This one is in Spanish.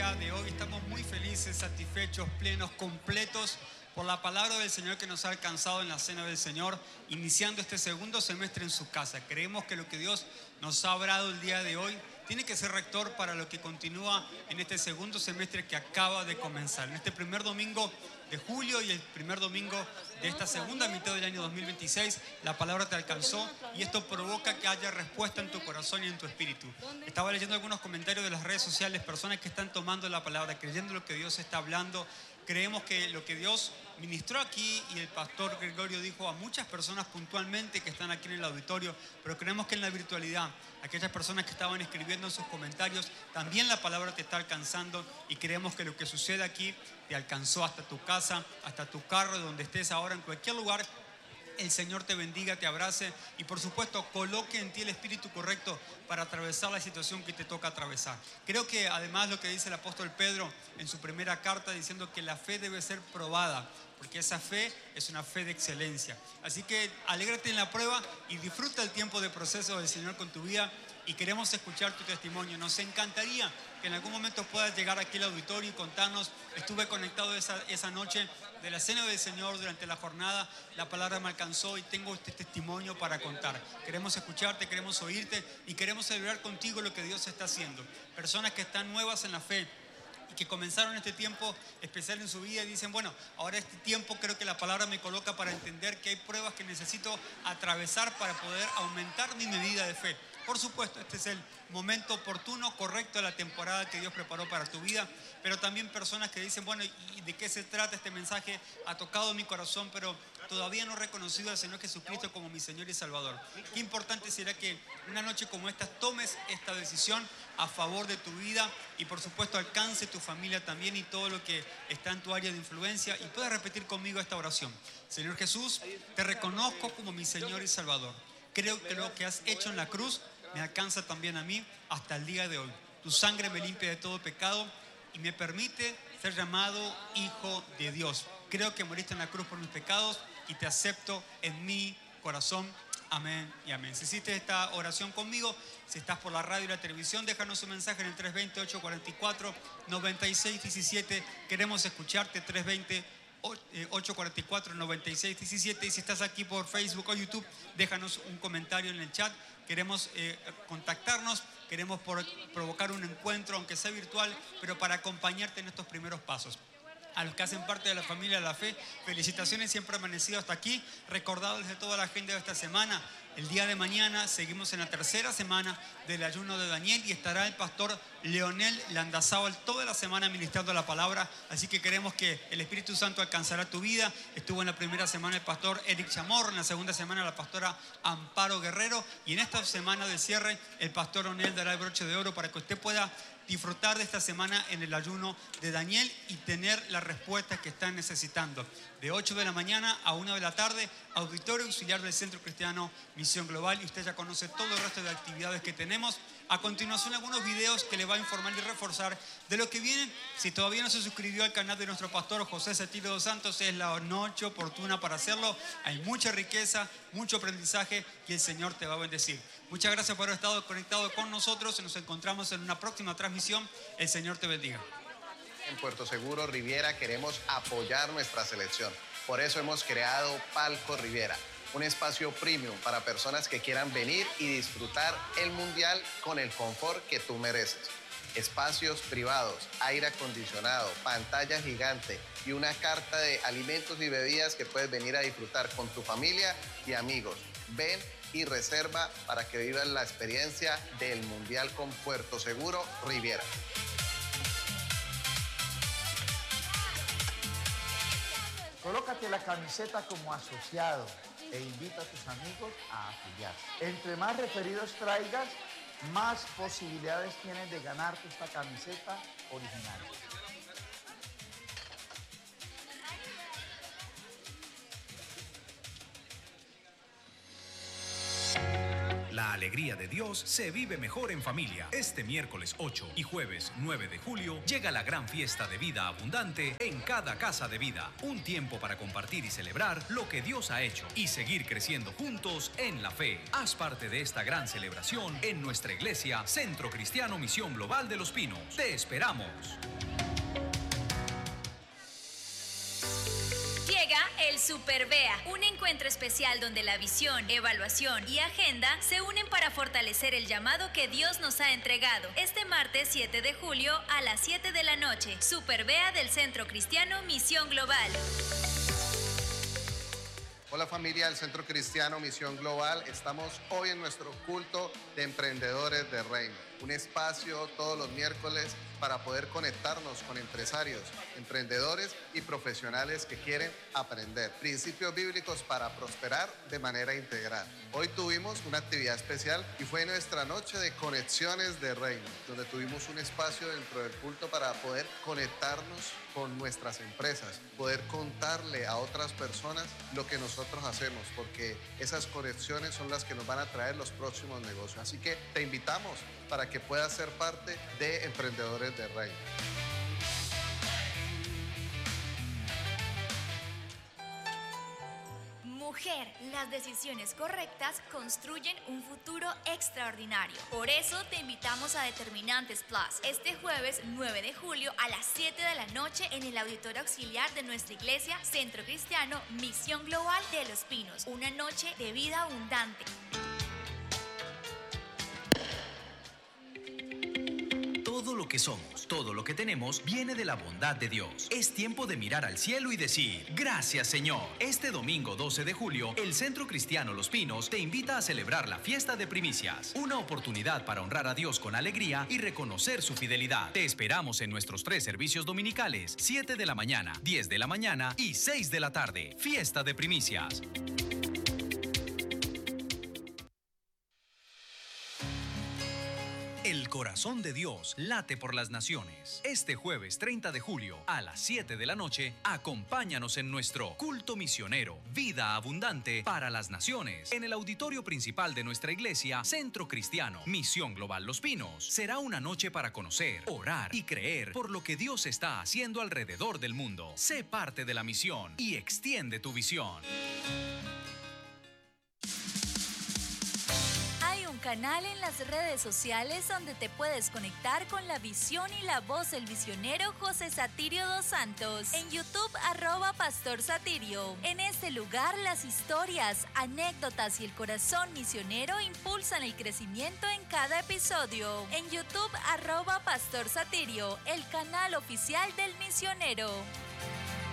día de hoy. Estamos muy felices, satisfechos, plenos, completos por la palabra del Señor que nos ha alcanzado en la cena del Señor, iniciando este segundo semestre en su casa. Creemos que lo que Dios nos ha hablado el día de hoy tiene que ser rector para lo que continúa en este segundo semestre que acaba de comenzar. En este primer domingo de julio y el primer domingo de esta segunda mitad del año 2026, la palabra te alcanzó y esto provoca que haya respuesta en tu corazón y en tu espíritu. Estaba leyendo algunos comentarios de las redes sociales, personas que están tomando la palabra, creyendo lo que Dios está hablando. Creemos que lo que Dios ministró aquí y el pastor Gregorio dijo a muchas personas puntualmente que están aquí en el auditorio, pero creemos que en la virtualidad, aquellas personas que estaban escribiendo en sus comentarios, también la palabra te está alcanzando y creemos que lo que sucede aquí te alcanzó hasta tu casa, hasta tu carro, donde estés ahora, en cualquier lugar. El Señor te bendiga, te abrace y por supuesto coloque en ti el espíritu correcto para atravesar la situación que te toca atravesar. Creo que además lo que dice el apóstol Pedro en su primera carta diciendo que la fe debe ser probada, porque esa fe es una fe de excelencia. Así que alégrate en la prueba y disfruta el tiempo de proceso del Señor con tu vida y queremos escuchar tu testimonio. Nos encantaría que en algún momento puedas llegar aquí al auditorio y contarnos: estuve conectado esa noche de la cena del Señor durante la jornada, la palabra me alcanzó y tengo este testimonio para contar. Queremos escucharte, queremos oírte y queremos celebrar contigo lo que Dios está haciendo. Personas que están nuevas en la fe y que comenzaron este tiempo especial en su vida y dicen: bueno, ahora este tiempo creo que la palabra me coloca para entender que hay pruebas que necesito atravesar para poder aumentar mi medida de fe. Por supuesto, este es el momento oportuno, correcto de la temporada que Dios preparó para tu vida, pero también personas que dicen: bueno, ¿y de qué se trata este mensaje? Ha tocado mi corazón, pero todavía no he reconocido al Señor Jesucristo como mi Señor y Salvador. Qué importante será que una noche como esta tomes esta decisión a favor de tu vida y por supuesto alcance tu familia también y todo lo que está en tu área de influencia, y puedas repetir conmigo esta oración. Señor Jesús, te reconozco como mi Señor y Salvador. Creo que lo que has hecho en la cruz me alcanza también a mí hasta el día de hoy. Tu sangre me limpia de todo pecado y me permite ser llamado hijo de Dios. Creo que moriste en la cruz por mis pecados y te acepto en mi corazón. Amén y amén. Si hiciste esta oración conmigo, si estás por la radio y la televisión, déjanos un mensaje en el 320-844-9617. Queremos escucharte. 320-844-9617. Y si estás aquí por Facebook o YouTube, déjanos un comentario en el chat. Queremos contactarnos, queremos provocar un encuentro, aunque sea virtual, pero para acompañarte en estos primeros pasos. A los que hacen parte de la familia de la fe, felicitaciones, siempre han amanecido hasta aquí. Recordados de toda la agenda de esta semana, el día de mañana seguimos en la tercera semana del ayuno de Daniel y estará el pastor Leonel Landazábal toda la semana ministrando la palabra. Así que queremos que el Espíritu Santo alcanzará tu vida. Estuvo en la primera semana el pastor Eric Chamorro, en la segunda semana la pastora Amparo Guerrero y en esta semana de cierre el pastor Onel dará el broche de oro para que usted pueda disfrutar de esta semana en el ayuno de Daniel y tener la respuesta que están necesitando. De 8 de la mañana a 1 de la tarde, auditorio auxiliar del Centro Cristiano Misión Global, y usted ya conoce todo el resto de actividades que tenemos. A continuación, algunos videos que le va a informar y reforzar de lo que viene. Si todavía no se suscribió al canal de nuestro pastor José Cetilo dos Santos, es la noche oportuna para hacerlo. Hay mucha riqueza, mucho aprendizaje y el Señor te va a bendecir. Muchas gracias por haber estado conectado con nosotros. Nos encontramos en una próxima transmisión. El Señor te bendiga. En Puerto Seguro Riviera queremos apoyar nuestra selección. Por eso hemos creado Palco Riviera, un espacio premium para personas que quieran venir y disfrutar el mundial con el confort que tú mereces. Espacios privados, aire acondicionado, pantalla gigante y una carta de alimentos y bebidas que puedes venir a disfrutar con tu familia y amigos. Ven y reserva para que vivas la experiencia del mundial con Puerto Seguro Riviera. Colócate la camiseta como asociado e invita a tus amigos a afiliarse. Entre más referidos traigas, más posibilidades tienes de ganarte esta camiseta original. La La alegría de Dios se vive mejor en familia. Este miércoles 8 y jueves 9 de julio llega la gran fiesta de vida abundante en cada casa de vida. Un tiempo para compartir y celebrar lo que Dios ha hecho y seguir creciendo juntos en la fe. Haz parte de esta gran celebración en nuestra iglesia Centro Cristiano Misión Global de Los Pinos. ¡Te esperamos! Llega el Super Vea, un encuentro especial donde la visión, evaluación y agenda se unen para fortalecer el llamado que Dios nos ha entregado. Este martes 7 de julio a las 7 de la noche, Super Vea del Centro Cristiano Misión Global. Hola familia del Centro Cristiano Misión Global, estamos hoy en nuestro culto de emprendedores de reino, un espacio todos los miércoles para poder conectarnos con empresarios, emprendedores y profesionales que quieren aprender principios bíblicos para prosperar de manera integral. Hoy tuvimos una actividad especial y fue nuestra noche de conexiones de reino, donde tuvimos un espacio dentro del culto para poder conectarnos con nuestras empresas, poder contarle a otras personas lo que nosotros hacemos, porque esas conexiones son las que nos van a traer los próximos negocios. Así que te invitamos para que puedas ser parte de Emprendedores de Reino. Mujer, las decisiones correctas construyen un futuro extraordinario. Por eso te invitamos a Determinantes Plus este jueves 9 de julio a las 7 de la noche en el auditorio auxiliar de nuestra iglesia Centro Cristiano Misión Global de Los Pinos. Una noche de vida abundante. Todo lo que somos, todo lo que tenemos, viene de la bondad de Dios. Es tiempo de mirar al cielo y decir, gracias Señor. Este domingo 12 de julio, el Centro Cristiano Los Pinos te invita a celebrar la fiesta de primicias. Una oportunidad para honrar a Dios con alegría y reconocer su fidelidad. Te esperamos en nuestros 3 servicios dominicales, 7 de la mañana, 10 de la mañana y 6 de la tarde. Fiesta de primicias. El corazón de Dios late por las naciones. Este jueves 30 de julio a las 7 de la noche, acompáñanos en nuestro culto misionero Vida Abundante para las Naciones en el auditorio principal de nuestra iglesia Centro Cristiano Misión Global Los Pinos. Será una noche para conocer, orar y creer por lo que Dios está haciendo alrededor del mundo. Sé parte de la misión y extiende tu visión. Canal en las redes sociales donde te puedes conectar con la visión y la voz del misionero José Satirio dos Santos. En YouTube, @Pastor Satirio. En este lugar, las historias, anécdotas y el corazón misionero impulsan el crecimiento en cada episodio. En YouTube, @Pastor Satirio, el canal oficial del misionero.